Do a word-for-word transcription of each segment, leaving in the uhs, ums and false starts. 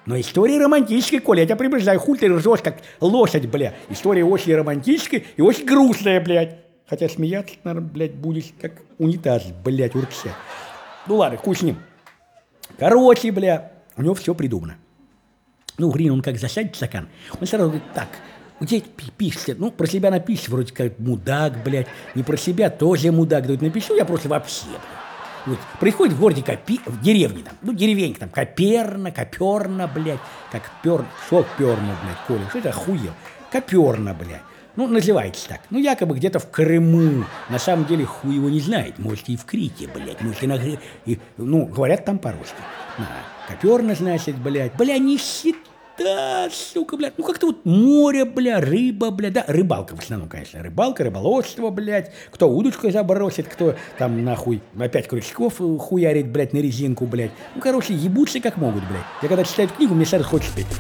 Но история романтическая, Коля, я тебя предупреждаю, хуй ты ржешь, как лошадь, бля. История очень романтическая и очень грустная, блядь. Хотя смеяться, наверное, блядь, будешь как унитаз, блядь, урчать. Ну ладно, хуй с ним. Короче, бля, у него все придумано. Ну, Грин, он как засядет в стакан, он сразу говорит, так, где пишется? Ну, про себя напишешь, вроде как мудак, блядь. Не про себя, тоже мудак. Говорит, напишу я просто вообще, блядь. Вот, приходит в городе, Копи... в деревне там, ну, деревенька там, Коперна, Коперна, блядь, как пер... Что Перна, блядь, Коля, что это охуел? Коперна, блядь. Ну, называется так. Ну, якобы где-то в Крыму. На самом деле, хуй его не знает. Может, и в Крите, блядь. Может, и на... И, ну, говорят там по-русски. На, Коперна, значит, блядь. Бля, нищета, сука, блядь. Ну, как-то вот море, бля, рыба, бля. Да, рыбалка в основном, конечно. Рыбалка, рыболовство, блядь. Кто удочкой забросит, кто там, нахуй, опять крючков хуярит, блядь, на резинку, блядь. Ну, короче, ебутся как могут, блядь. Я когда читаю книгу, мне сразу хочется петь.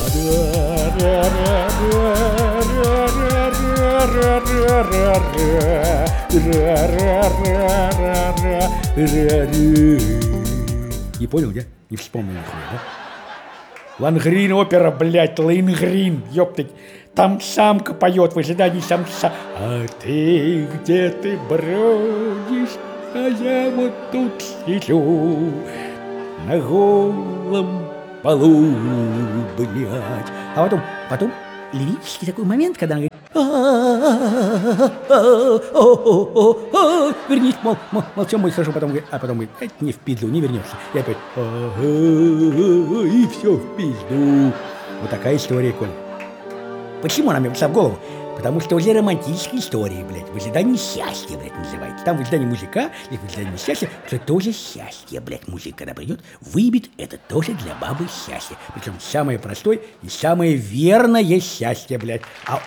Не понял, я? Не вспомнил нахуй, да? Лангрин опера, блядь, Лейнгрин, ёптать. Там самка поет в ожидании самца. А ты где ты бродишь, а я вот тут сижу на голом полу, блядь. А потом, потом лирический такой момент, когда она говорит, вернись, мол, мол, мол, все будет хорошо, потом говорит, а потом говорит, это не в пизду, не вернешься. И опять, и все в пизду. Вот такая история, Коль. Почему она мне пришла в голову? Потому что уже романтическая история, блядь, в ожидании счастья, блядь, называется. Там в ожидании мужика, и в ожидании счастья, это тоже счастье, блядь, мужик, когда придет, выбит, это тоже для бабы счастье. Причем самое простое и самое верное счастье, блядь. А...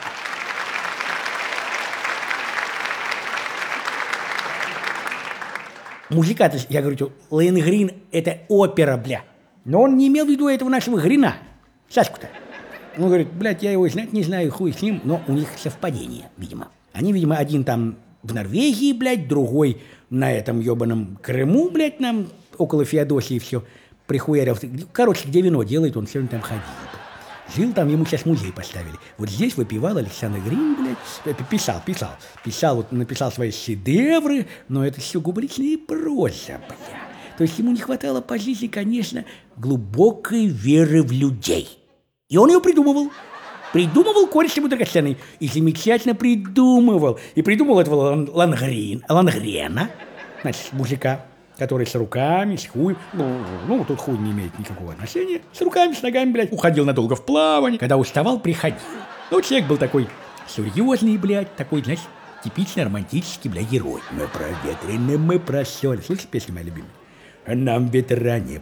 Мужика-то, я говорю, Лейнгрин — это опера, бля. Но он не имел в виду этого нашего Грина, Сашку-то. Он говорит, блядь, я его знать не знаю, хуй с ним, но у них совпадение, видимо. Они, видимо, один там в Норвегии, блядь, другой на этом ебаном Крыму, блядь, нам около Феодосии все прихуярил. Короче, где вино делает, он все время там ходил. Жил там, ему сейчас музей поставили. Вот здесь выпивал Александр Грин, блядь, писал, писал, писал, вот написал свои шедевры, но это все губричная проза, блядь. То есть ему не хватало по жизни, конечно, глубокой веры в людей. И он ее придумывал. Придумывал кореш ему драгоценный. И замечательно придумывал. И придумал этого Лангрин, Лангрена, значит, мужика, который с руками, с хуй, ну, ну, тут хуй не имеет никакого отношения, с руками, с ногами, блядь, уходил надолго в плавание, когда уставал, приходил. Ну, человек был такой серьезный, блядь, такой, знаешь, типичный романтический, блядь, герой. Мы проветрены, мы просёли. Слышишь песню моя любимая? Нам ветра не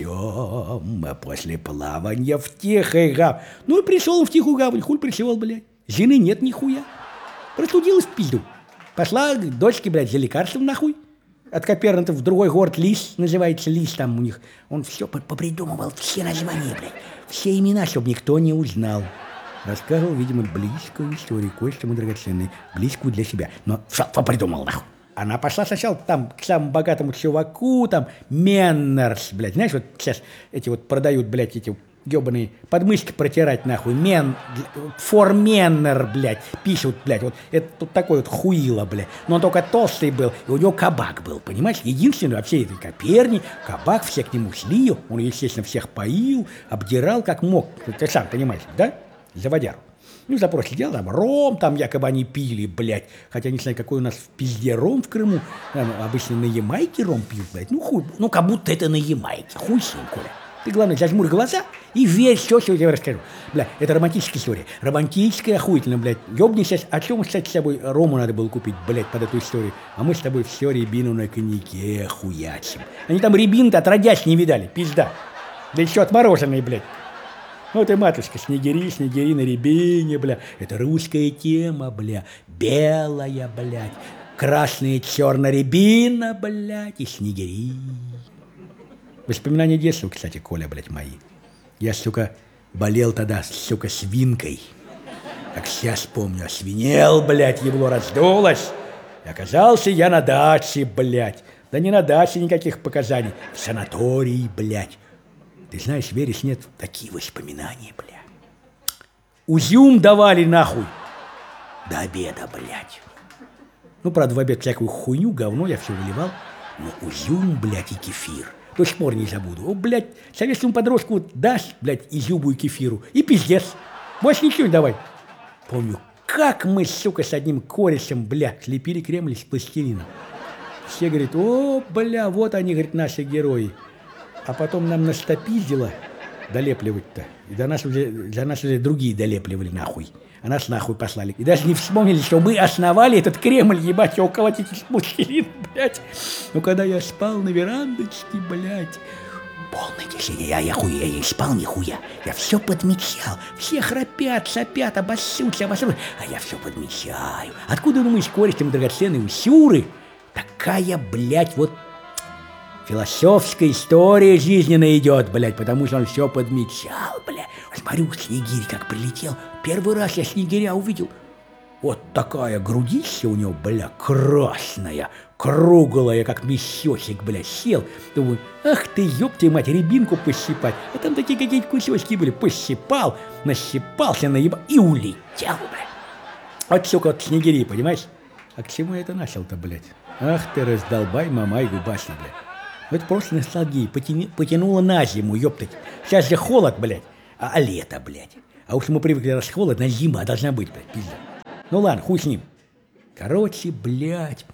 почем, а после плавания в тихой гавань. Ну и пришел он в тихую гавань, хуй пришел, блядь. Жены нет нихуя. Простудилась в пизду. Пошла к дочке, блядь, за лекарством нахуй. От Коперна в другой город Лис, называется Лис там у них. Он все попридумывал, все названия, блядь, все имена, чтобы никто не узнал. Рассказывал, видимо, близкую историю, кое-что ему драгоценной, близкую для себя. Но все попридумал нахуй. Она пошла сначала там к самому богатому чуваку, там, Меннерс, блядь. Знаешь, вот сейчас эти вот продают, блядь, эти ебаные подмышки протирать, нахуй. Мен, форменнер, блядь, пишут, блядь. Вот это тут такой вот хуило, блядь. Но он только толстый был, и у него кабак был, понимаешь? Единственный во всей этой Коперни, кабак, все к нему шли, он, естественно, всех поил, обдирал как мог. Ты сам понимаешь, да? Заводяру. Ну, запрос сидел, там ром, там якобы они пили, блядь. Хотя не знаю, какой у нас в пизде ром в Крыму. Там, обычно на Ямайке ром пьют, блядь. Ну, хуй, ну, как будто это на Ямайке. Хуй с ним, Коля. Ты, главное, зажмурь глаза и верь все, что я тебе расскажу. Бля, это романтическая история. Романтическая, охуительно, блядь. Ёбни сейчас. А что мы, кстати, с собой рому надо было купить, блядь, под эту историю? А мы с тобой все рябину на коньяке хуячим. Они там рябин-то отродясь не видали, пизда. Да еще отмороженные, блядь. Вот и матушка, снегири, снегири на рябине, бля. Это русская тема, бля. Белая, блядь. Красная, черная рябина, блядь. И снегири. Воспоминания детства, кстати, Коля, блядь, мои. Я, сука, болел тогда, сука, свинкой. Как сейчас помню, освинел, блядь, ебло раздулось. И оказался я на даче, блядь. Да не на даче никаких показаний. В санатории, блядь. Ты знаешь, веришь, нет, такие воспоминания, бля. Узюм давали нахуй до обеда, блядь. Ну, правда, в обед всякую хуйню, говно я все выливал. Но узюм, блядь, и кефир. До сих пор не забуду. О, блядь, советскому подростку вот дашь, блядь, изюму и кефиру. И пиздец. Больше ничего не давай. Помню, как мы, сука, с одним корешем, бля, слепили Кремль из пластилина. Все говорят, о, бля, вот они, говорит, наши герои. А потом нам настопиздило долепливать-то. И до нас уже, для нас уже другие долепливали нахуй. А нас нахуй послали. И даже не вспомнили, что мы основали этот Кремль, ебать, его колотить из пластилина, блядь. Но когда я спал на верандочке, блядь, полная тишина, я, я хуя, я не спал нихуя. Я все подмечал. Все храпят, сопят, обоссутся, обоссутся. А я все подмечаю. Откуда, думаешь, корешем драгоценные усюры? Такая, блядь, вот философская история жизненная идет, блядь, потому что он все подмечал, блядь. Смотрю, снегирь как прилетел. Первый раз я снегиря увидел. Вот такая грудища у него, бля, красная, круглая, как мясёсик, бля, сел. Думаю, ах ты, ёб твою мать, рябинку посыпать. А там такие какие-то кусочки были. Посыпал, насыпался, наебал и улетел, бля. Вот, сука, вот снегири, понимаешь? А к чему я это начал-то, блядь? Ах ты, раздолбай, мамай, губасный, блядь. Это просто ностальгия, потяни, потянуло на зиму, ёптать. Сейчас же холод, блядь, а, а лето, блядь. А уж мы привыкли, раз холодно, зима должна быть, блядь, пизда. Ну ладно, хуй с ним. Короче, блядь,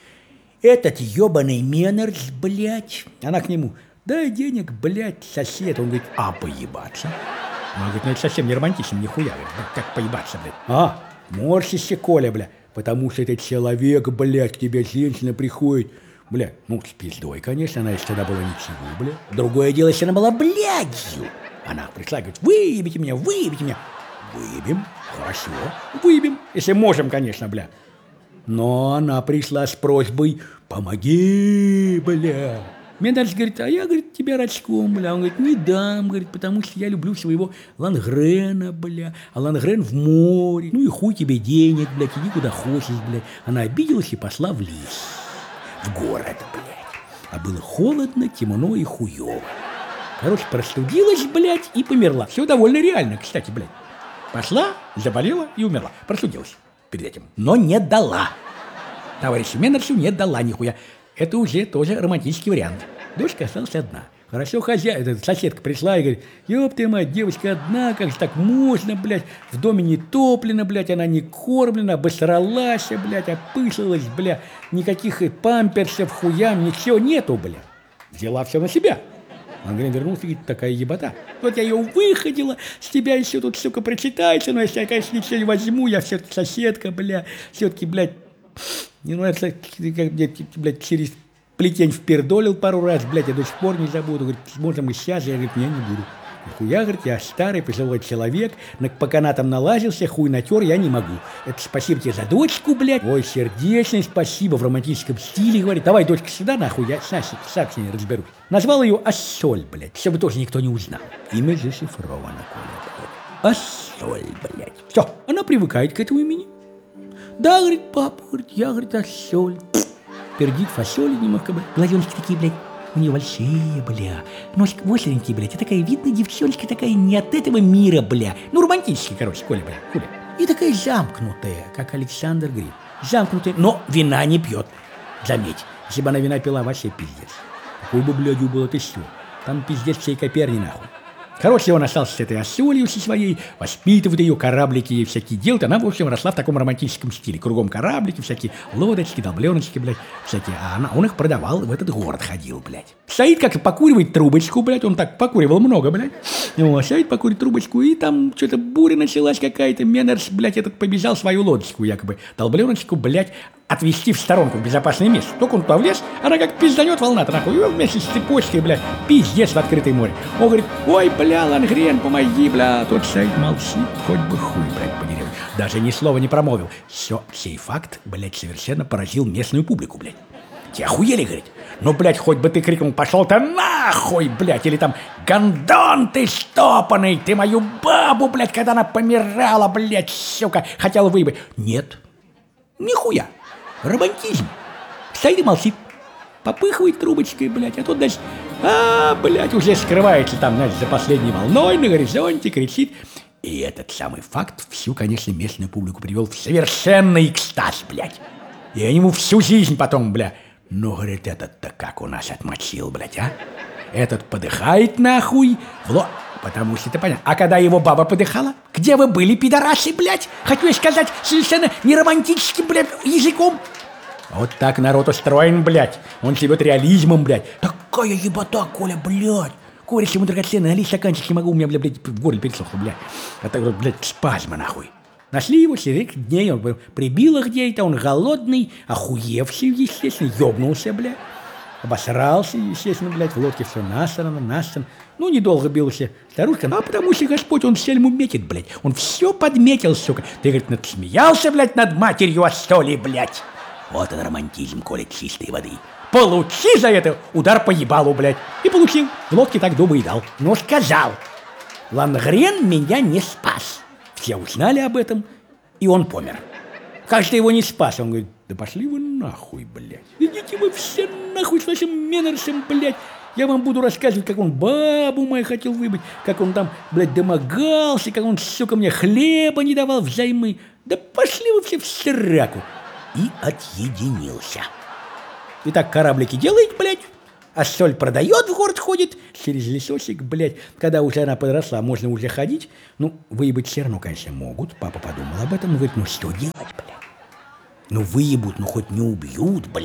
этот ёбаный Меннерс, блядь, она к нему, дай денег, блядь, сосед. Он говорит, а поебаться? Он говорит, ну это совсем не романтично, нихуя, говорит, как поебаться, блядь. А, морщишься, Коля, блядь, потому что этот человек, блядь, к тебе женщина приходит. Бля, ну, с пиздой, конечно, она если тогда была ничего, бля. Другое дело, если она была блядью. Она пришла и говорит, выебите меня, выебите меня. Выебем, хорошо, выебем, если можем, конечно, бля. Но она пришла с просьбой, помоги, бля. Мне дальше говорит, а я, говорит, тебя рачком, бля. Он говорит, не дам, говорит, потому что я люблю своего Лангрена, бля. А Лангрен в море. Ну и хуй тебе денег, блядь, иди куда хочешь, блядь. Она обиделась и пошла в лес. В город, блядь. А было холодно, темно и хуёво. Короче, простудилась, блядь, и померла. Все довольно реально, кстати, блядь. Пошла, заболела и умерла. Простудилась перед этим. Но не дала. Товарищу Меннерсу не дала нихуя. Это уже тоже романтический вариант. Дочка осталась одна. Хорошо, хозяйка, соседка пришла и говорит, ёб ты мать, девочка одна, как же так можно, блядь, в доме не топлено, блядь, она не кормлена, обосралась, блядь, опышлилась, блядь, никаких памперсов, хуям, ничего нету, блядь. Взяла все на себя. Лангрен вернулся и говорит, такая ебота. Вот я ее выходила, с тебя еще тут, сука, прочитается, но если я, конечно, ничего не возьму, я все-таки соседка, блядь, все-таки, блядь, не нравится, блядь, через... Плетень впердолил пару раз, блядь, я до сих пор не забуду. Говорит, можно мы сейчас? Я, говорит, я не буду. Нихуя, говорит, я старый, пожилой человек, по канатам налазился, хуй натер, я не могу. Это спасибо тебе за дочку, блядь. Ой, сердечное спасибо, в романтическом стиле, говорит. Давай, дочка, сюда, нахуй, я сам, сам с ней разберусь. Назвал ее Ассоль, блядь, чтобы тоже никто не узнал. Имя зашифровано, Коля, блядь. Ассоль, блядь. Все, она привыкает к этому имени. Да, говорит, папа, говорит, я, говорит, Ассоль. Пердит фасоли немного, блядь. Глазеночки такие, блядь, у нее большие, бля. Носик остренький, блядь. И такая видная девчоночка, такая не от этого мира, бля. Ну, романтический, короче, Коля, бля. Коля. И такая замкнутая, как Александр Грин. Замкнутая, но вина не пьет. Заметь, если бы она вина пила, вообще пиздец. Какой бы, блядью, было ты все. Там пиздец всей коперни, нахуй. Короче, он остался с этой Ассолью со своей, воспитывает ее, кораблики ей всякие делают. Она, в общем, росла в таком романтическом стиле. Кругом кораблики, всякие лодочки, долбленочки, блядь, всякие. А она, он их продавал, в этот город ходил, блядь. Стоит, как и покуривает трубочку, блядь. Он так покуривал много, блядь. Вот, стоит, покурит трубочку, и там что-то буря началась какая-то. Меннерс, блядь, этот побежал свою лодочку, якобы, долбленочку, блядь, отвезти в сторонку, в безопасное место. Только он туда влез, она как пизданет волна-то, нахуй, и вместе с цепочкой, блядь, пиздец в открытое море. Он говорит, ой, бля, Лангрен, помоги, бля. Тот стоит, молчит, хоть бы хуй, блядь, по дереву. Даже ни слова не промолвил. Все, сей факт, блядь, совершенно поразил местную публику, блядь. Те охуели, говорит. Ну, блядь, хоть бы ты крикнул, пошел ты нахуй, блядь, или там, гондон ты штопанный, ты мою бабу, блядь, когда она помирала, блядь, сука, хотела выебать. Нет, нихуя. Романтизм. Стоит и молчит. Попыхивает трубочкой, блядь, а тот дальше А, блядь, уже скрывается там, знаешь, за последней волной на горизонте, кричит. И этот самый факт всю, конечно, местную публику привел в совершенный экстаз, блядь. Я ему всю жизнь потом, бля. Ну, говорит, этот-то как у нас отмочил, блядь, а? Этот подыхает нахуй, вло... Потому что это понятно. А когда его баба подыхала? Где вы были, пидорасы, блядь? Хочу я сказать совершенно неромантическим, блядь, языком. Вот так народ устроен, блядь. Он живет реализмом, блядь. Такая ебота, Коля, блядь. Коля, если ему драгоценный, налить стаканчик не могу, у меня, блядь, блядь в горле пересохло, блядь. Это, блядь, спазма, нахуй. Нашли его через несколько дней, он прибило где-то, он голодный, охуевший, естественно, ёбнулся, блядь. Обосрался, естественно, блядь, в лодке все насрано, насрано. Ну, недолго бился старушка, ну, а потому что Господь, он сельму метит, блядь. Он все подметил, сука. Ты, говорит, надсмеялся, блядь, над матерью от соли, блядь. Вот он романтизм, Коля, чистой воды. Получи за это удар по ебалу, блядь. И получил. В лодке так дуба и дал. Но сказал, Лангрен меня не спас. Все узнали об этом, и он помер. Как же ты его не спас? Он говорит, да пошли вы нахуй, блядь. Идите вы все нахуй с вашим Меннерсом, блядь. Я вам буду рассказывать, как он бабу мою хотел выбить, как он там, блядь, домогался, как он, сука, мне хлеба не давал взаймы. Да пошли вы все в сраку. И отъединился. И так кораблики делает, блядь, а соль продает, в город ходит, через лесочек, блядь. Когда уже она подросла, можно уже ходить. Ну, выебать все равно, конечно, могут. Папа подумал об этом, говорит, ну что делать, блядь? Ну выебут, ну хоть не убьют, блядь.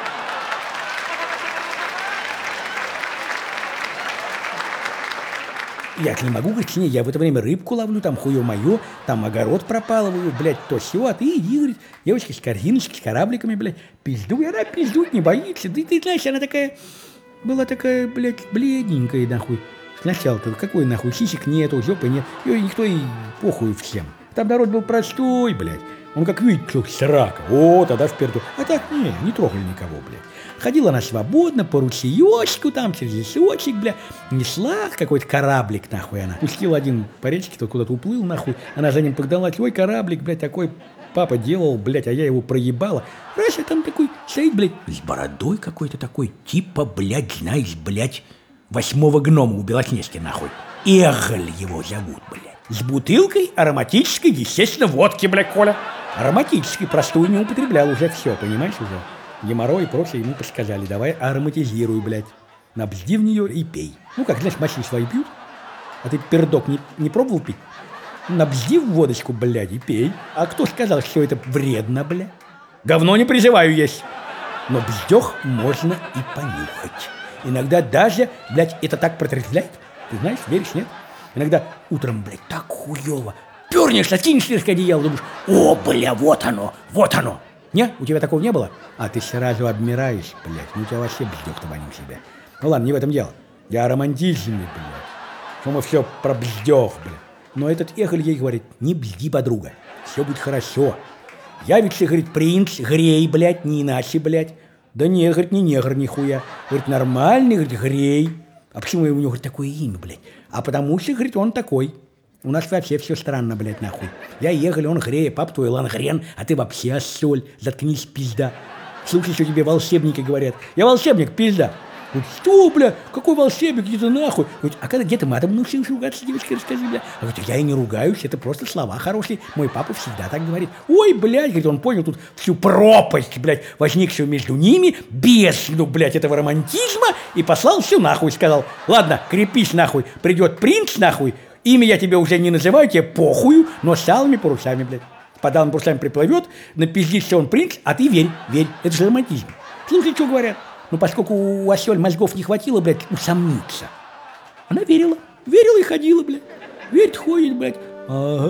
Я не могу, говорит, не, я в это время рыбку ловлю, там хуё моё, там огород пропалываю, блядь, то всё, а ты иди, говорит, девочка с корзиночкой, с корабликами, блядь, пиздуй, она пиздует не боится, да ты знаешь, она такая, была такая, блядь, бледненькая, нахуй. Сначала-то какой нахуй, сисек нету, жопы нет, её никто и похуй всем. Там народ был простой, блядь, он как видит, что срака, о, тогда впереду, а так, не, не трогали никого, блядь. Ходила она свободно по ручеёчку там, через лесочек, бля, несла какой-то кораблик, нахуй она. Пустил один по речке, тот куда-то уплыл, нахуй. Она за ним погналась, ой, кораблик, блядь, такой папа делал, блядь, а я его проебала. Раз, а там такой стоит, блядь, с бородой какой-то такой, типа, блядь, знаешь, блядь, восьмого гнома у Белоснежки, нахуй. Эголь его зовут, блядь. С бутылкой ароматической, естественно, водки, блядь, Коля. Ароматической, простую не употреблял уже, все, понимаешь, уже. Геморрой и прочее ему подсказали, давай ароматизируй, блядь. Набзди в нее и пей. Ну, как, знаешь, мочи свои пьют, а ты пердок не, не пробовал пить? Набзди в водочку, блядь, и пей. А кто сказал, что это вредно, блядь? Говно не призываю есть. Но бздёх можно и понюхать. Иногда даже, блядь, это так протрезвляет. Ты знаешь, веришь, нет? Иногда утром, блядь, так хуёво. Пёрнешь, накинешь лишь одеяло, думаешь, о, бля, вот оно, вот оно. Не? У тебя такого не было? А ты сразу обмираешь, блядь. Ну у тебя вообще бздёх-то вонил себя. Ну ладно, не в этом дело. Я романтичный, блядь. Что мы все про бздёх, блядь. Но этот Эхоль ей говорит, не бзди, подруга. Все будет хорошо. Явится, говорит, принц, грей, блядь, не иначе, блядь. Да нет, говорит, не негр, нихуя. Говорит, нормальный, говорит, грей. А почему у него, говорит, такое имя, блядь? А потому что, говорит, он такой. У нас вообще все странно, блядь, нахуй. Я ехал, он грея, пап твой Лангрен, а ты вообще соль. Заткнись, пизда. Слушай, что тебе волшебники говорят. Я волшебник, пизда. Говорит, что, бля, какой волшебник, иди ты нахуй. Говорит, а когда где ты матом научился ругаться, девочка, расскажи, бля. А говорит, я и не ругаюсь, это просто слова хорошие. Мой папа всегда так говорит. Ой, блядь, говорит, он понял тут всю пропасть, блядь, возникшую между ними, бездну, блядь, этого романтизма, и послал все нахуй, сказал, ладно, крепись нахуй, придет принц нахуй, имя я тебе уже не называю, тебе похую, но с алыми парусами, блядь. Под алыми парусами приплывет, напиздишь, что он принц, а ты верь, верь, это же романтизм. Слушай, что говорят. Ну, поскольку у Асёль мозгов не хватило, блядь, усомниться. Она верила. Верила и ходила, блядь. Верит, ходит, блядь. Она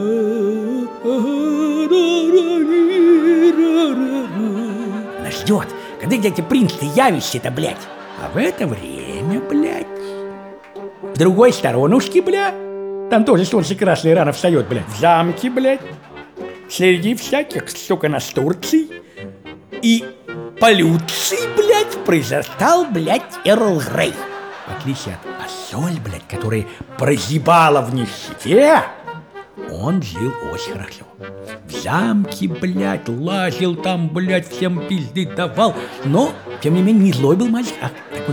ждет, когда дядя принц ты явишься-то, блядь. А в это время, блядь, с другой сторонушки, блядь, там тоже солнце красное рано встает, блядь, в замке, блядь, среди всяких, сука, настурций и полюций, блядь, произрастал, блядь, Эрл Грей. В отличие от Асоль, блядь, которая прозябала в нищете, он жил очень хорошо. В замке, блядь, лазил там, блядь, всем пизды давал. Но, тем не менее, не злой был мальчик, а такой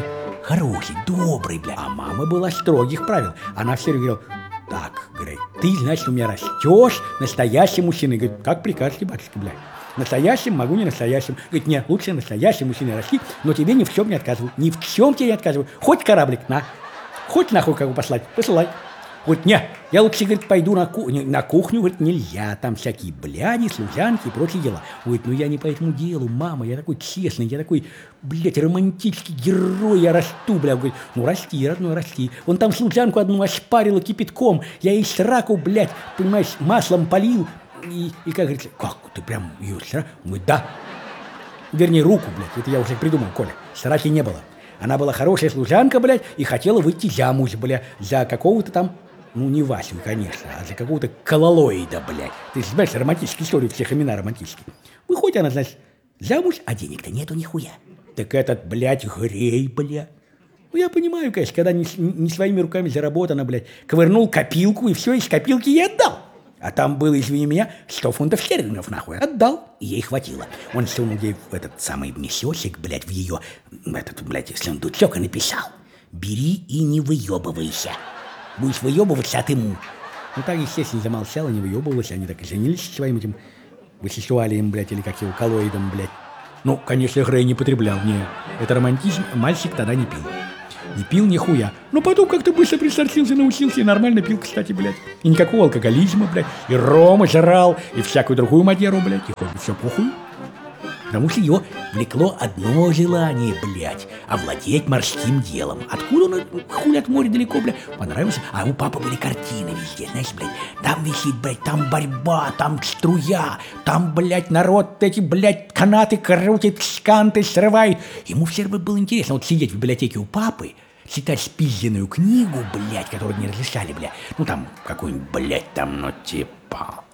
хороший, добрый, бля. А мама была строгих правил. Она все время говорила: так, говорит, ты, значит, у меня растешь настоящий мужчина. Говорит, как прикажете, батюшка, бля. Настоящим могу, не настоящим. Говорит, нет, лучше настоящий мужчина расти, но тебе ни в чем не отказываю. Ни в чем тебе не отказываю. Хоть кораблик, на. Хоть нахуй кого послать, посылай. Вот не, я лучше, говорит, пойду на кухню. На кухню, говорит, нельзя, там всякие бляди, служанки и прочие дела. Говорит, ну я не по этому делу, мама, я такой честный, я такой, блядь, романтический герой, я расту, бля. Говорит, ну расти, родной, расти. Он там служанку одну ошпарила кипятком, я ей сраку, блядь, понимаешь, маслом полил. И, и как говорится, как, ты прям ее сраку? Он говорит, да. Вернее, руку, блядь, это я уже придумал, Коля, сраки не было. Она была хорошая служанка, блядь, и хотела выйти замуж, бля, за какого-то там, ну, не Васю, конечно, а за какого-то кололоида, блядь. Ты же знаешь, романтические истории, всех имена романтические. Выходит она, значит, замуж, а денег-то нету нихуя. Так этот, блядь, грей, блядь. Ну, я понимаю, конечно, когда не, не своими руками заработано, блядь, ковырнул копилку, и все, из копилки я отдал. А там было, извини меня, сто фунтов стерлингов, нахуй. Отдал, и ей хватило. Он сунул ей в этот самый мешочек, блядь, в ее, этот, блядь, сундучок и написал: бери и не выебывайся. Будешь выебываться, а ты му. Ну, так, естественно, замолчала, не выебывалась. Они так и женились своим этим высексуалием, блядь, или как его, коллоидом, блядь. Ну, конечно, Грей не потреблял, не. Это романтизм, мальчик тогда не пил. Не пил нихуя. Но потом как-то быстро присортился, научился и нормально пил, кстати, блядь. И никакого алкоголизма, блядь. И рома жрал, и всякую другую мадеру, блядь. И хоть бы все похуй. Потому что его влекло одно желание, блядь, овладеть морским делом. Откуда он, хуй от моря далеко, блядь, понравился. А у папы были картины везде, знаешь, блядь. Там висит, блядь, там борьба, там струя, там, блядь, народ эти, блядь, канаты крутит, сканты срывает. Ему все равно было интересно вот сидеть в библиотеке у папы, читать спизженную книгу, блядь, которую не разрешали, блядь. Ну, там, какую-нибудь, блядь, там, ну, типа...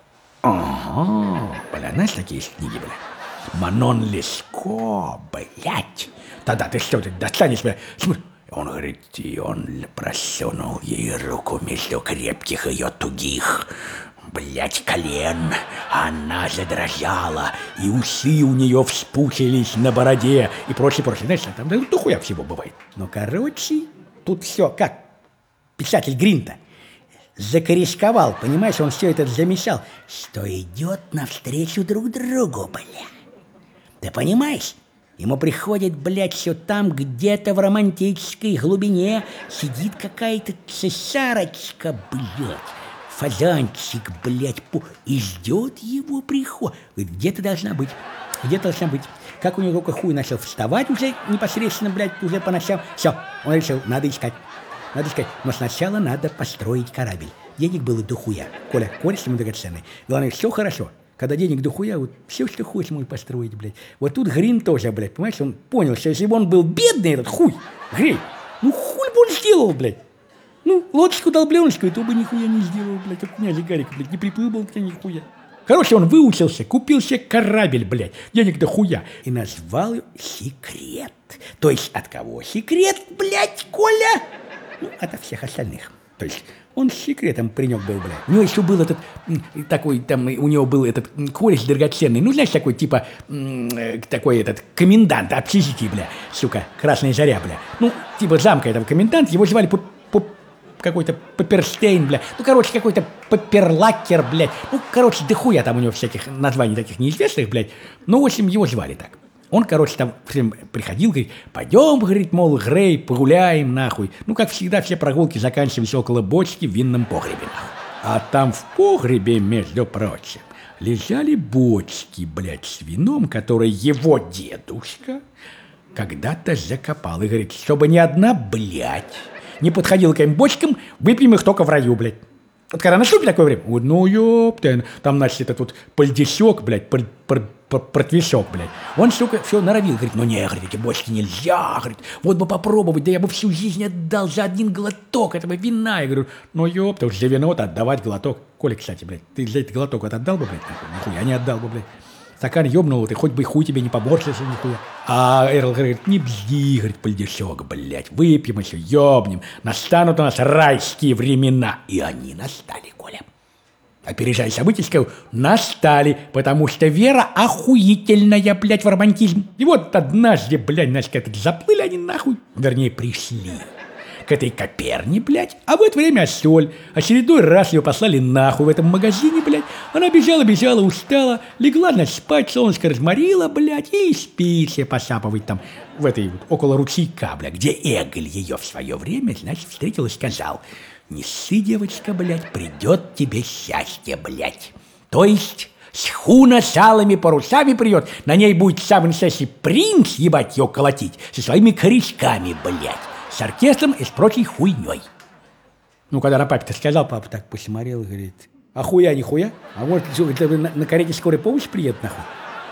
Ага, блядь, знаешь, такие есть книги, блядь? Манон Леско, блядь. Тогда ты что, ты достанешь, блядь? Смотри. Он говорит, и он просунул ей руку между крепких ее тугих, блядь, колен. Она задрожала, и усы у нее вспучились на бороде, и прочее, прочее. Знаешь, там да, дохуя всего бывает. Но, короче, тут все как писатель Грин-то закорешковал, понимаешь, он все это замешал, что идет навстречу друг другу, блядь. Ты понимаешь? Ему приходит, блядь, все там, где-то в романтической глубине сидит какая-то цесарочка, блядь, фазанчик, блядь, и ждет его приход. Где-то должна быть, где-то должна быть. Как у него только хуй начал вставать уже непосредственно, блядь, уже по ночам. Все, он решил, надо искать, надо искать. Но сначала надо построить корабль. Денег было дохуя. Коля, користь ему драгоценный. Главное, все хорошо. Когда денег дохуя, вот все, что хочешь, мой построить, блядь. Вот тут Грин тоже, блядь, понимаешь, он понял, что если бы он был бедный, этот хуй, Грин, ну хуй бы он сделал, блядь. Ну, лодочку долбленочку, то бы нихуя не сделал, блядь, как князь Гарик, блядь, не приплыл бы он к тебе нихуя. Короче, он выучился, купил себе корабль, блядь, денег дохуя, и назвал его «Секрет». То есть от кого секрет, блядь, Коля? Ну, от всех остальных. То есть он с секретом паренек был, блядь. У него еще был этот, такой, там, у него был этот кореш драгоценный, ну, знаешь, такой, типа, такой этот, комендант общежития, бля, сука, Красная Заря, бля. Ну, типа замка этого комендант, его звали по, по, какой-то Паперштейн, бля. Ну, короче, какой-то Паперлакер, блядь. Ну, короче, дохуя там у него всяких названий таких неизвестных, блядь. Ну, в общем, его звали так. Он, короче, там всем приходил, говорит, пойдем, говорит, мол, Грей, погуляем, нахуй. Ну, как всегда, все прогулки заканчивались около бочки в винном погребе, нахуй. А там в погребе, между прочим, лежали бочки, блядь, с вином, которые его дедушка когда-то закопал. И говорит, чтобы ни одна, блядь, не подходила к этим бочкам, выпьем их только в раю, блядь. Вот когда наступит такое время, вот, ну, ёпта, там, значит, этот вот пальдесёк, блядь, пар, пар, пар, портвишок, блядь. Он, сука, все норовил, говорит, ну, не, говорит, эти бочки нельзя, говорит, вот бы попробовать, да я бы всю жизнь отдал за один глоток этого вина. Я говорю, ну, ёпта, уж за вино-то отдавать глоток. Коля, кстати, блядь, ты за этот глоток вот отдал бы, блядь, нахуй? Нихуя не отдал бы, блядь. Стакан ёбнул, ты хоть бы хуй тебе не поборщился, нихуя. А Эрл говорит, не бзди, говорит, пальдешок, блядь, выпьем еще, ёбнем, настанут у нас райские времена. И они настали, Коля. опережая события, сказал, настали, потому что вера охуительная, блядь, в романтизм. И вот однажды, блядь, значит, как заплыли они нахуй, вернее, пришли к этой коперне, блядь, а в это время соль. Очередной раз ее послали нахуй в этом магазине, блядь. Она бежала, бежала, устала, легла, значит, спать, солнышко разморила, блядь, и спит себе, посапывает там в этой вот, около ручейка, блядь, где Эголь ее в свое время, значит, встретил и сказал, не ссы, девочка, блядь, придет тебе счастье, блядь. То есть шхуна с алыми парусами придет, на ней будет сам настоящий принц, ебать, ее колотить, со своими корешками, блядь. С оркестром и с прочей хуйней. Ну, когда на папе-то сказал, папа так посмотрел и говорит, а хуя, не хуя? А может, это на, на карете скорой помощи приедет, нахуй?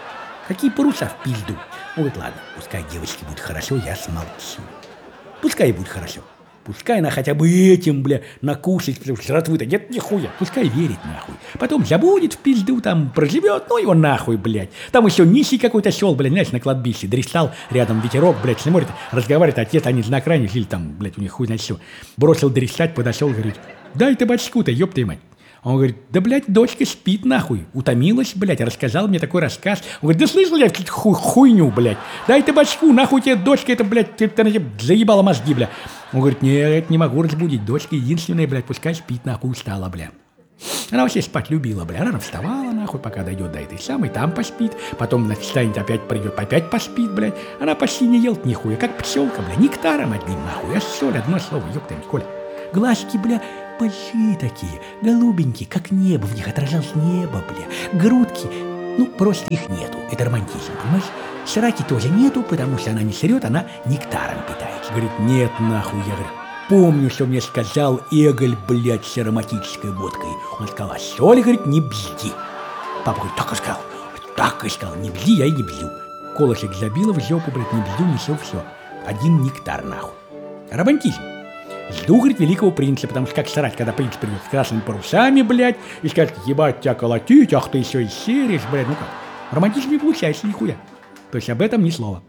Какие паруса в пизду? Ну, говорит, ладно, пускай девочке будет хорошо, я смолчу. Пускай ей будет хорошо. Пускай она хотя бы этим, бля, накушает, потому что жратвы-то нет нихуя. Пускай верит, нахуй. Потом забудет в пизду, там, проживет, ну его нахуй, блядь. Там еще нищий какой-то сел, блядь, знаешь, на кладбище. Дристал, рядом ветерок, блядь, смотрит, разговаривает, отец, они на окраине жили, там, блядь, у них хуй знает что. Бросил дристать, подошел, говорит, дай ты бачку-то, ёб ты мать. Он говорит, да, блядь, дочка спит, нахуй. Утомилась, блядь, рассказал мне такой рассказ. Он говорит, да слышал я какую-то хуй, хуйню, блядь. Дай ты бачку, нахуй тебе дочка, это, блядь, ты, ты, ты заебала мозги, блядь. Он говорит, нет, не могу разбудить. Дочка единственная, блядь, пускай спит, нахуй, устала, блядь. Она вообще спать любила, блядь. Она вставала, нахуй, пока дойдет до этой самой, там поспит. Потом, значит, встанет, опять придет, опять поспит, блядь. Она почти не ел нихуя, как пчелка, блядь, нектаром одним, нахуй. А соль, одно слово, ёпта, Коля. Глазки, бля, большие такие, голубенькие, как небо, в них отражалось небо, бля. Грудки, ну, просто их нету, это романтизм, понимаешь? Сраки тоже нету, потому что она не срет, она нектаром питается. Говорит, нет, нахуй, я говорю, помню, что мне сказал Эголь, блядь, с ароматической водкой. Он сказал, а соль, говорит, не бзди. Папа говорит, так и сказал, так и сказал, не бзди, я и не бзю. Колышек забила в жопу, блядь, не бзю, не все, все. Один нектар, нахуй. Романтизм. Жду, говорит, великого принца, потому что как срать, когда принц придет с красными парусами, блядь, и скажет, ебать, тебя колотить, ах ты еще и серишь, блядь, ну как? Романтизм не получается нихуя. То есть об этом ни слова.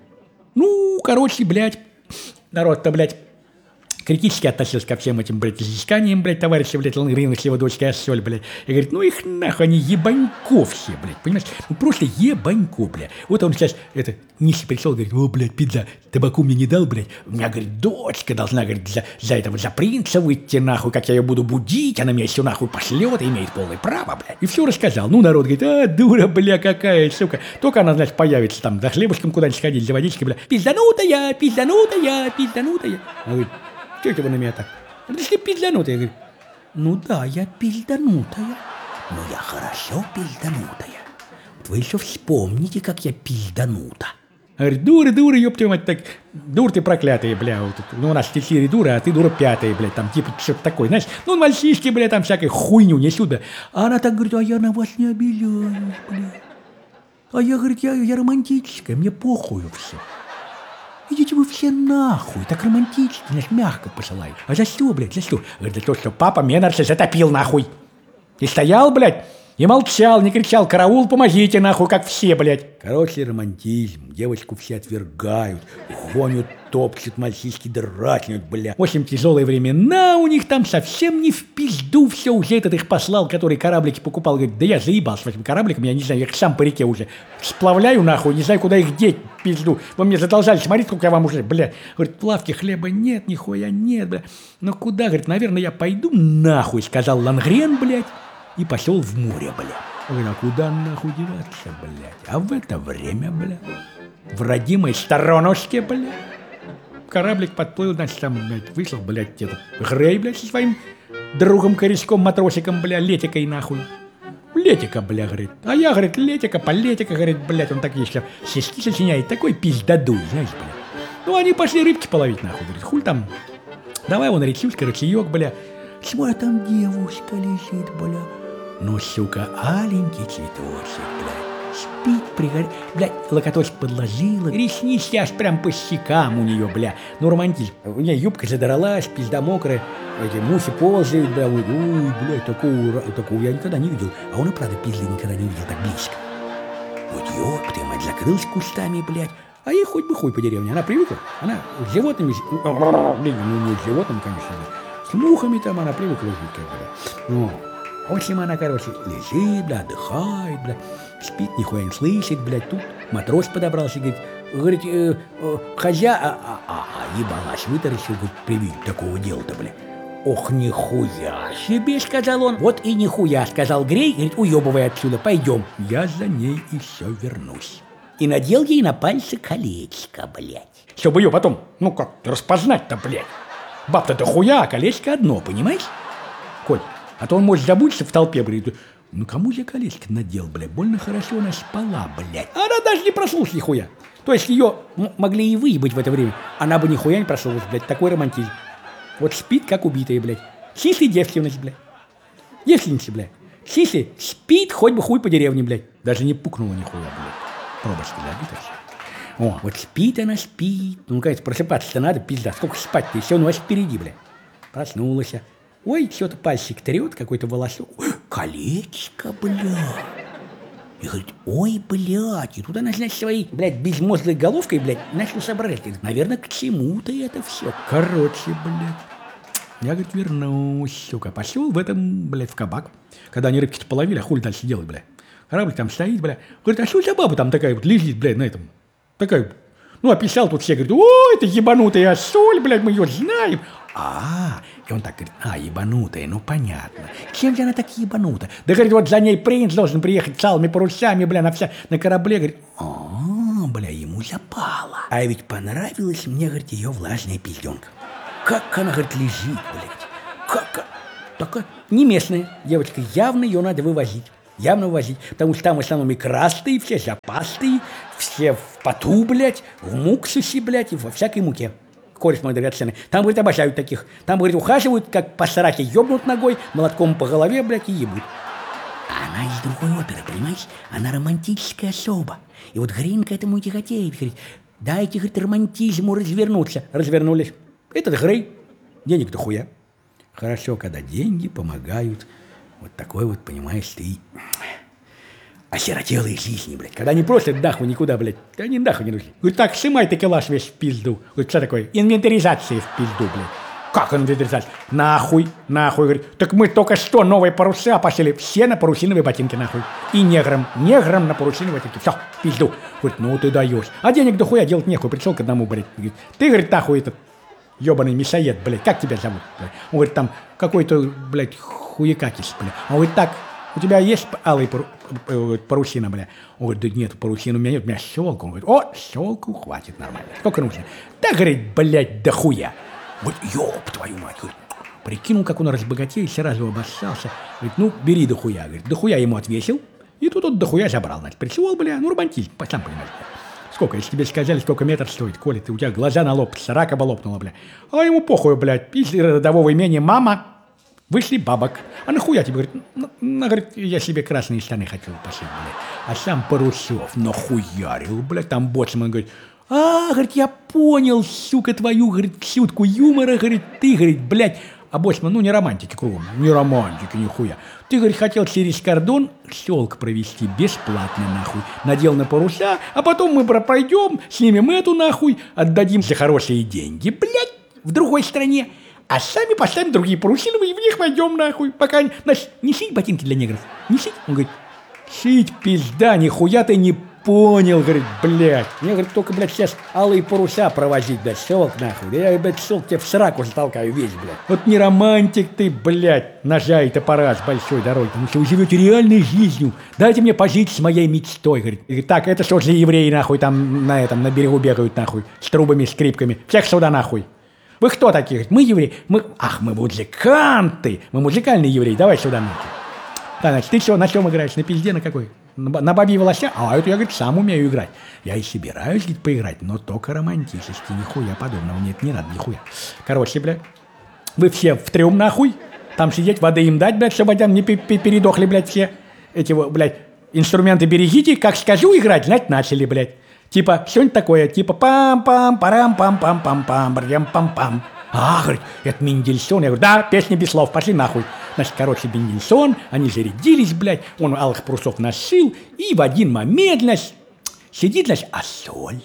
Ну, короче, блядь, народ-то, блядь, критически относился ко всем этим, блядь, изысканиям, блядь, товарища, блядь, Лангрина с его дочкой Ассоль, блядь. И говорит, ну их нахуй, они ебанько все, блядь, понимаешь? Ну просто ебанько, блядь. Вот он сейчас, это, нищий пришел, говорит, о, блядь, пизда, табаку мне не дал, блядь. У меня, говорит, дочка должна, говорит, за, за этого, за принца выйти, нахуй, как я ее буду будить, она меня все нахуй пошлет и имеет полное право, блядь. И все рассказал. Ну, народ говорит, а, дура, бля, какая, сука. Только она, значит, появится там, за хлебушком куда-нибудь сходить, за водичкой, бля. Пизданутая, пизданутая, пизданутая. Она говорит, что это вы на меня так? Ты что, пизданутая? Я говорю, ну да, я пизданутая. Но я хорошо пизданутая. Вот вы еще вспомните, как я пизданута. Говорит, дура, дура, ёб твою мать, так, дур ты проклятая, бля, вот, ну у нас четыре дура, а ты дура пятая, блядь, там типа что-то такое, знаешь, ну мальчишки, бля, там всякой хуйню несут, да. А она так говорит, а я на вас не обижаюсь, бля. А я, говорит, я, я романтическая, мне похую все. Идите вы все нахуй, так романтически, значит, мягко посылай. А за что, блядь, за что? Говорит, за то, что папа меня затопил, нахуй. И стоял, блядь, и молчал, не кричал, караул, помогите, нахуй, как все, блядь. Короче, романтизм, девочку все отвергают, гонят, топчут, мальчишки драчнут, блядь. В общем, тяжелые времена у них там совсем не в пизду все, уже этот их послал, который кораблики покупал, говорит, да я заебался с этим корабликом, я не знаю, я их сам по реке уже сплавляю, нахуй, не знаю, куда их деть, пизду. Вы мне задолжали, смотрите, сколько я вам уже, блядь. Говорит, в лавке хлеба нет, нихуя нет, блядь. Ну куда, говорит, наверное, я пойду нахуй, сказал Лангрен, блядь. И пошел в море, бля. Говорит, а куда нахуй деваться, блядь? А в это время, бля, в родимой сторонушке, бля, кораблик подплыл, значит, там, блядь, вышел, блядь, этот Грей, блядь, со своим другом-корешком, матросиком, бля, Летикой, нахуй. Летика, бля, говорит. А я, говорит, Летика, полетика, говорит, блядь, он так еще стишки сочиняет, такой пиздадуй, знаешь, бля. Ну, они пошли рыбки половить, нахуй, говорит, хуй там, давай вон речушка, ручеек, бля. Смотри, там девушка лежит, бля. Ну, сука, аленький цветочек, блядь, спит, пригорит, блядь, локоточек подложила, ресницы аж прям по щекам у нее, бля, ну, романтизм. У нее юбка задралась, пизда мокрая, эти мухи ползают, бля, ой, блядь, такого, такого я никогда не видел, а он и правда пизды никогда не видел так близко. Вот ёб ты, мать, закрылась кустами, блядь, а ей хоть бы хуй по деревне, она привыкла, она с животными, ну, не с животными, конечно, с мухами там она привыкла жить, как бы, ну. В общем, она, короче, лежит, бля, отдыхает, бля, спит, нихуя не слышит, блядь, тут матрос подобрался, говорит, говорит, э, э, хозя, а, а, а, а, ебалась, вытаращил, говорит, привет, такого дела-то, бля. Ох, нихуя себе, сказал он. Вот и нихуя, сказал Грей, говорит, уебывай отсюда, пойдем. Я за ней и все вернусь. И надел ей на пальцы колечко, блядь. Чтобы ее потом, ну как, распознать-то, блядь. Баб-то дохуя, а колечко одно, понимаешь? Коль, а то он может забудься в толпе, блядь. Ну кому я колечко надел, блядь? Больно хорошо она спала, блядь. Она даже не проснулась нихуя. То есть ее ну, могли и выебать в это время. Она бы нихуя не проснулась, блядь. Такой романтизм. Вот спит, как убитая, блядь. Сисли девственность, блядь. Девственница, блядь. Сисли спит, хоть бы хуй по деревне, блядь. Даже не пукнула нихуя, блядь. Пробочка, блядь, убитая. О, вот спит она, спит. Ну, конечно, просыпаться-то надо, пизда. Сколько спать-то, еще ночь впереди, блядь. Проснулась. Ой, что-то пальчик трет, какой-то волосок. Колечко, блядь. И говорит, ой, блядь. И тут она, значит, своей, блядь, безмозглой головкой, блядь, начал соображать. Наверное, к чему-то это все. Короче, блядь. Я, говорит, вернусь, сука. Пошел в этом, блядь, в кабак. Когда они рыбки-то половили, а хули дальше делать, блядь. Корабль там стоит, блядь. Говорит, а что за баба там такая вот лежит, блядь, на этом? Такая, ну, описал тут все, говорит, ой, это ебанутая соль, блядь, мы ее знаем. А, и он так говорит, а, ебанутая, ну, понятно. Чем же она так ебанута? Да, говорит, вот за ней принц должен приехать целыми парусами, бля, на, вся, на корабле. Говорит, а, бля, ему запало. А ведь понравилась мне, говорит, ее влажная пизденка. Как она, говорит, лежит, блядь. Как, такая, не местная девочка, явно ее надо вывозить. Явно вывозить, потому что там в основном и красные, все запастые, все в поту, блядь, в муксусе, блядь, и во всякой муке. Кореш мой драгоценный. Там, говорит, обожают таких. Там, говорит, ухаживают, как по сраке ебнут ногой, молотком по голове, блядь, и ебут. А она из другой оперы, понимаешь? Она романтическая особа. И вот Грин к этому и тяготеет. Говорит, дайте, говорит, романтизму развернуться. Развернулись. Этот Грей. Денег-то хуя. Хорошо, когда деньги помогают. Вот такой вот, понимаешь, ты осиротелой жизни, блядь. Когда не просят нахуй никуда, блядь. Да они нахуй не нужны. Говорит, так, сымай такелаж весь в пизду. Говорит, что такое? Инвентаризация в пизду, блядь. Как инвентаризация? Нахуй, нахуй. Говорит, так мы только что новые паруса пошли. Все на парусиновые ботинки, нахуй. И неграм, неграм на парусиновые ботинки. Все, в пизду. Говорит, ну ты даешь. А денег дохуя делать нехуй. Пришел к одному, блядь. Говорит, ты, говорит, нахуй этот ебаный мясоед, блядь. Как тебя зовут, блядь? Он говорит, там какой-то, блядь, хуякакис, бля. Он говорит, так, у тебя есть алый пару, парусина, бля? Он говорит, да нет, парусина у меня нет, у меня щелка. Он говорит, о, щелку хватит нормально. Сколько нужно? Да, говорит, блядь, да хуя. Говорит, ёб твою мать. Говорит, прикинул, как он разбогател, сразу обоссался. Говорит, ну, бери да хуя. Говорит, да хуя ему отвесил. И тут он да хуя забрал. Значит, пришел, бля, ну, романтизм, сам понимаешь. Сколько, если тебе сказали, сколько метр стоит, Коля, ты у тебя глаза на лоб, рака бы лопнула, бля. А ему похуй, блядь, из родового имени мама. Вышли бабок. А нахуя тебе, говорит, ну, ну, говорит, я себе красные штаны хотел пошить, блядь. А сам Парусев нахуярил, блядь, там боцман, говорит, а, говорит, я понял, сука, твою, говорит, шутку юмора, говорит, ты, говорит, блядь. А боцман, ну, не романтики кругом, не романтики, нихуя. Ты, говорит, хотел через кордон щелк провести бесплатно, нахуй. Надел на паруса, а потом мы пройдем, снимем эту, нахуй, отдадим за хорошие деньги, блядь, в другой стране. А сами поставим другие парусиновые и в них войдем, нахуй. Пока, значит, не шить ботинки для негров, не шить. Он говорит, шить, пизда, нихуя ты не понял, говорит, блядь. Мне, говорит, только, блядь, сейчас алые паруса провозить, блядь, шелк, нахуй. Да я, блядь, шелк тебе в сраку затолкаю весь, блядь. Вот не романтик ты, блядь, ножа и топора с большой дороги, потому что вы живете реальной жизнью. Дайте мне пожить с моей мечтой, говорит. И говорит, так, это что за евреи, нахуй, там на этом, на берегу бегают, нахуй, с трубами, скрипками. Всех сюда, нахуй. Вы кто такие? Мы евреи. Мы... Ах, мы музыканты. Мы музыкальные евреи. Давай сюда, нахуй. Да, значит, ты что, на чем играешь? На пизде на какой? На, на бабьей волосе? А это я, говорит, сам умею играть. Я и собираюсь, говорит, поиграть, но только романтически. Нихуя подобного. Нет, не надо, нихуя. Короче, блядь, вы все в трюм, нахуй. Там сидеть, воды им дать, блядь, чтобы там не передохли, блядь, все. Эти, блядь, инструменты берегите. Как скажу играть, знать, начали, блядь. Типа, что-нибудь такое, типа пам-пам-парам-пам-пам-пам, брям-пам-пам. А, говорит, это Мендельсон. Я говорю, да, песня без слов, пошли нахуй. Значит, короче, Мендельсон, они зарядились, блядь, он алых парусов нашил, и в один момент, значит, сидит, значит, а соль.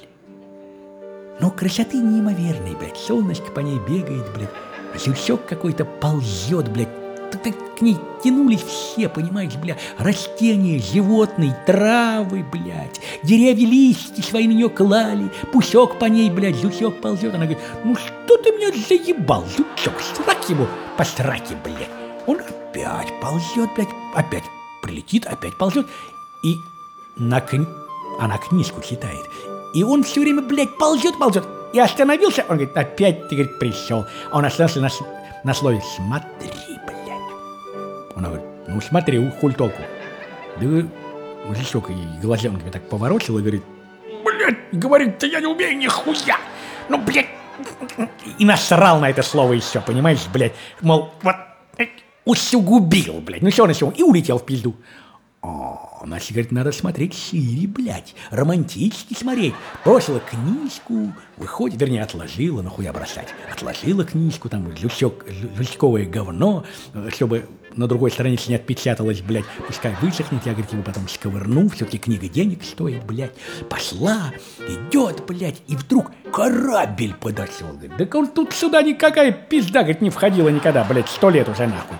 Ну, красоты неимоверной, блядь, солнышко по ней бегает, блядь, жучок какой-то ползет, блядь, к ней тянулись все, понимаешь, бля, растения, животные, травы, блядь, деревья, листья свои на нее клали, пусек по ней, блядь, жучок ползет. Она говорит, ну что ты меня заебал, жучок, срак его по сраке, блядь. Он опять ползет, блядь, опять прилетит, опять ползет, и на кни... она книжку читает. И он все время, блядь, ползет, ползет. И остановился, он говорит, опять ты, говорит, пришел. А он остался на, на слове «смотри, блядь». Он говорит, ну смотри, хуль толку. Да, мужичок и глазенками так поворочил и говорит, блядь, говорит-то я не умею нихуя. Ну, блядь, и насрал на это слово еще, понимаешь, блядь. Мол, вот, усугубил, блядь. Ну что он еще, и улетел в пизду. О, значит, говорит, надо смотреть шире, блядь, романтически смотреть. Бросила книжку, выходит, вернее, отложила, нахуя бросать. Отложила книжку, там, жучок, жучковое говно, чтобы на другой странице не отпечаталось, блядь, пускай высохнет, я, говорит, его потом сковырну, все-таки книга денег стоит, блядь. Пошла, идет, блядь, и вдруг корабль подошел, говорит, да он тут сюда никакая пизда, говорит, не входила никогда, блядь, сто лет уже, нахуй.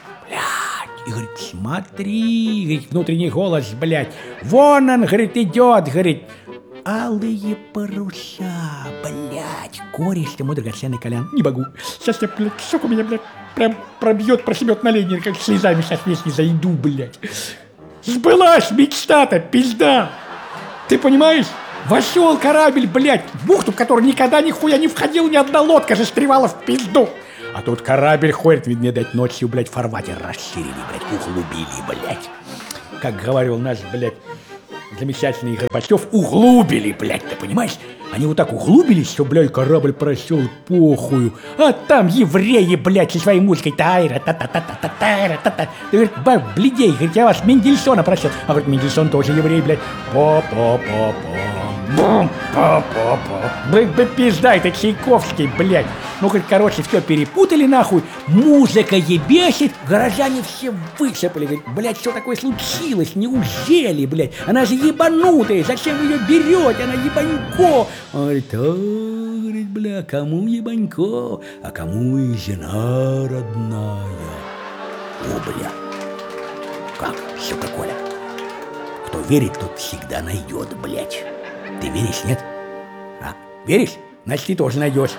И говорит, смотри, говорит, внутренний голос, блядь, вон он, говорит, идет, говорит, алые паруса, блядь, кореш ты мой драгоценный Колян, не могу, сейчас я, блядь, сука, меня, блядь, прям пробьет, просебет на линии, как слезами сейчас весь не зайду, блядь. Сбылась мечта-то, пизда, ты понимаешь? Вошел корабль, блядь, в бухту, в которую никогда нихуя не входил, ни одна лодка застревала в пизду. А тут корабль ходит, ведь мне дать ночью, блядь, фарватер расширили, блядь, углубили, блядь. Как говорил наш, блядь, замечательный Горбачев, углубили, блядь, ты понимаешь? Они вот так углубились, что, блядь, корабль просел похую. А там евреи, блядь, со своей музыкой тайра та та та та та тайра та та. Ты, говорит, баб, блядей, говорит, я вас Мендельсона просил. А, говорит, Мендельсон тоже еврей, блядь. По-по-по-по. Бум, па-па-па. Блядь, пизда, это Чайковский, блядь. Ну, говорит, короче, все перепутали, нахуй. Музыка ебесит. Горожане все высыпали. Говорит, блядь, что такое случилось? Неужели, блядь? Она же ебанутая. Зачем вы ее берете? Она ебанько. Он говорит, а, говорит, бля, кому ебанько? А кому и жена родная? О, бля. Как, сука, Коля? Кто верит, тот всегда найдет, блядь. Ты веришь, нет? А, веришь? Значит, ты тоже найдешь.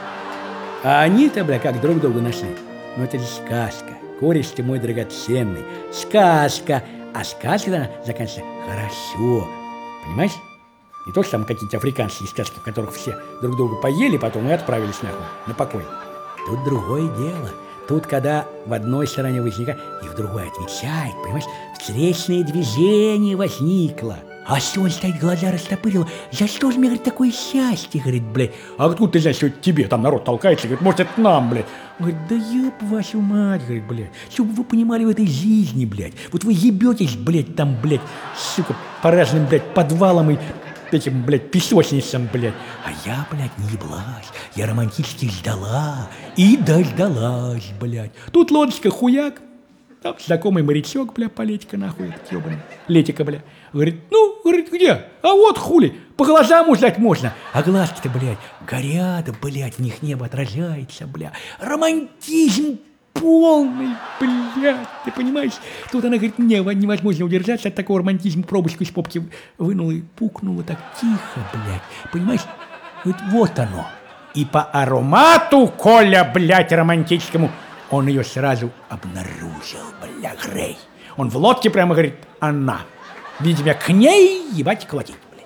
А они-то, бля, как друг друга нашли. Ну, это же сказка. Кореш ты мой драгоценный. Сказка. А сказка заканчивается хорошо. Понимаешь? Не то, что там какие-то африканские сказки, в которых все друг друга поели потом и отправились нахуй на покой. Тут другое дело. Тут, когда в одной стороне возникает, и в другой отвечает, понимаешь? Встречное движение возникло. А что он стоит, глаза растопырил? За что же мне, говорит, такое счастье, говорит, блядь? А откуда ты знаешь, что тебе там народ толкается, говорит, может, это нам, блядь? Он говорит, да еб вашу мать, говорит, блядь, чтобы вы понимали в этой жизни, блядь. Вот вы ебетесь, блядь, там, блядь, сука, по разным, блядь, подвалам и этим, блядь, песочницам, блядь. А я, блядь, не еблась, я романтически ждала и дождалась, блядь. Тут лодочка хуяк. Там знакомый морячок, бля, полетика нахуй, этот ебаный, Летика, бля. Говорит, ну, говорит, где? А вот хули, по глазам узнать можно. А глазки-то, блядь, горят, блядь, в них небо отражается, бля. Романтизм полный, блядь, ты понимаешь? Тут она говорит, мне невозможно удержаться от такого романтизма. Пробочку из попки вынула и пукнула так тихо, блядь. Понимаешь? Говорит, вот оно. И по аромату, Коля, блядь, романтическому, он ее сразу обнаружил, бля, Грей. Он в лодке прямо говорит, она. Видимо, к ней ебать колотить, блядь.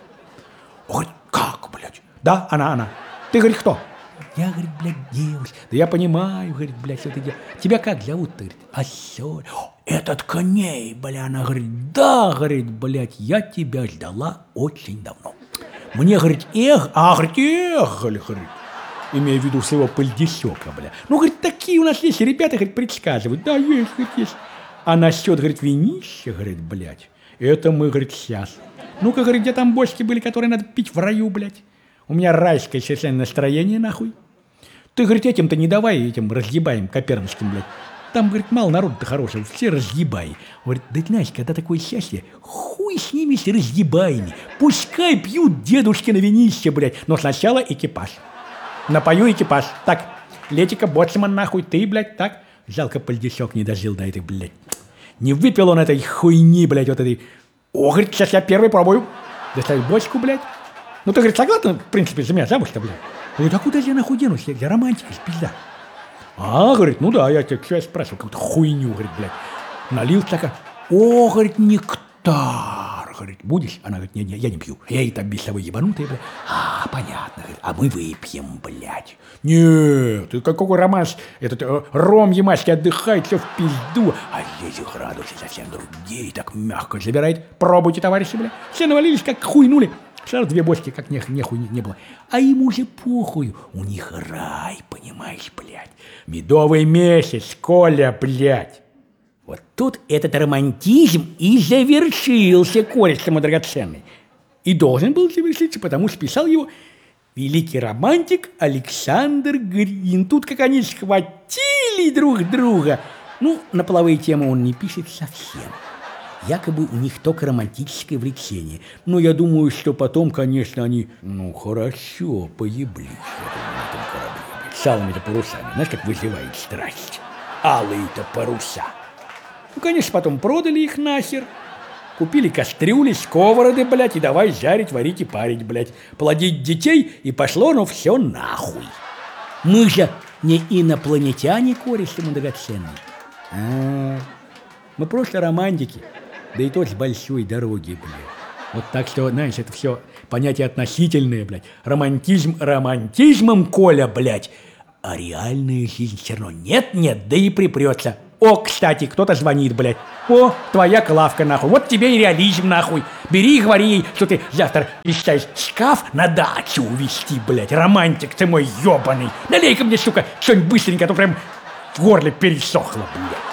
Он говорит, как, блядь? Да, она, она. Ты, говорит, кто? Я, говорит, блядь, девушка. Да я понимаю, говорит, блядь, что ты делаешь. Тебя как зовут, ты, говорит? Ассоль. Этот к ней, бля, она говорит, да, говорит, блядь, я тебя ждала очень давно. Мне, говорит, эх, а, говорит, эх, говорит, имея в виду своего пыльдесека, бля. Ну, говорит, такие у нас есть ребята, говорит, предсказывают. Да, есть, говорит, есть. А насчет, говорит, винища, говорит, блядь, это мы, говорит, сейчас. Ну-ка, говорит, где там бочки были, которые надо пить в раю, блядь? У меня райское совершенно настроение, нахуй. Ты, говорит, этим-то не давай, этим разъебаем копернским, блядь. Там, говорит, мало народу-то хорошего, все разъебай. Говорит, да знаешь, когда такое счастье, хуй с ними, с разъебаями. Пускай пьют дедушки на винище, блядь, но сначала экипаж. Напою экипаж. Так, Летика, боцман, нахуй, ты, блядь, так. Жалко, пальдешок не дожил до этой, блядь. Не выпил он этой хуйни, блядь, вот этой. О, говорит, сейчас я первый пробую. Доставить бочку, блядь. Ну, ты, говорит, согласна, в принципе, за меня замуж-то, блядь? Я говорю, а куда же я нахуй денусь? Я, я романтика, пизда. А, говорит, ну да, я тебя, что я спрашивал, какую-то хуйню, говорит, блядь. Налил такая. О, говорит, нектар. Говорит, будешь? Она говорит, не, не, я не пью. Я и там без собой ебанутая, блядь. А, понятно, говорит, а мы выпьем, блядь. Нет, ты какой романс, этот э, ром ямайский отдыхает, все в пизду. А здесь градусы совсем другие, так мягко забирает. Пробуйте, товарищи, блядь. Все навалились, как хуйнули. Сразу две бочки, как нех, нехуй не, не было. А ему же похуй. У них рай, понимаешь, блядь. Медовый месяц, Коля, блядь. Вот тут этот романтизм и завершился, кореш мой драгоценный. И должен был завершиться, потому что писал его великий романтик Александр Грин. Тут как они схватили друг друга. Ну, на половые темы он не пишет совсем. Якобы у них только романтическое влечение. Но я думаю, что потом, конечно, они, ну, хорошо поеблись на этом корабле. С алыми-то парусами. Знаешь, как вызывает страсть? Алые-то паруса. Ну, конечно, потом продали их нахер. Купили кастрюли, сковороды, блядь, и давай жарить, варить и парить, блядь. Плодить детей, и пошло, ну, все нахуй. Мы же не инопланетяне, кореш мой драгоценный. А, мы просто романтики. Да и то с большой дороги, блядь. Вот так что, знаешь, это все понятие относительное, блядь. Романтизм романтизмом, Коля, блядь. А реальная жизнь все равно нет-нет, да и припрется. О, кстати, кто-то звонит, блядь. О, твоя Клавка, нахуй. Вот тебе и реализм, нахуй. Бери и говори ей, что ты завтра мечтаешь шкаф на дачу увезти, блядь. Романтик ты мой ебаный. Налей-ка мне, сука, что-нибудь быстренько, а то прям в горле пересохло, блядь.